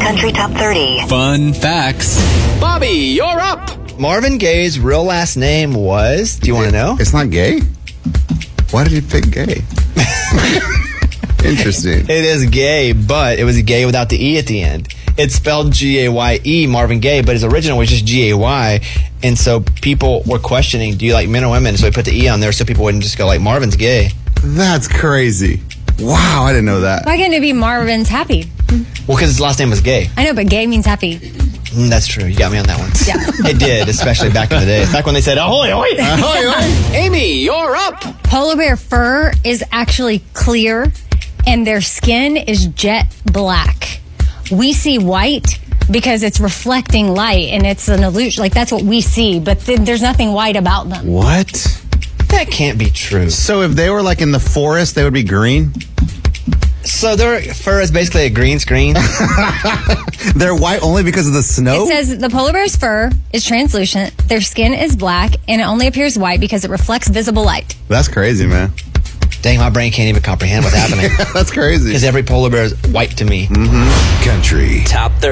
Country Top 30. Fun facts. Bobby, you're up. Marvin Gaye's real last name was, do you want to know? It's not gay? Why did he pick gay? Interesting. It is gay, but it was gay without the E at the end. It's spelled G-A-Y-E, Marvin Gaye, but his original was just G-A-Y. And so people were questioning, do you like men or women? So we put the E on there so people wouldn't just go like, Marvin's gay. That's crazy. Wow, I didn't know that. Why couldn't it be Marvin's happy? Well, because his last name was Gay. I know, but gay means happy. That's true. You got me on that one. Yeah. It did, especially back in the day. Back when they said, ahoy, ahoy. Ahoy, ahoy. Amy, you're up. Polar bear fur is actually clear, and their skin is jet black. We see white because it's reflecting light, and it's an illusion. Like, that's what we see, but there's nothing white about them. What? That can't be true. So if they were like in the forest, they would be green? So their fur is basically a green screen. They're white only because of the snow? It says the polar bear's fur is translucent, their skin is black, and it only appears white because it reflects visible light. That's crazy, man. Dang, my brain can't even comprehend what's happening. That's crazy. Because every polar bear is white to me. Country Top 30.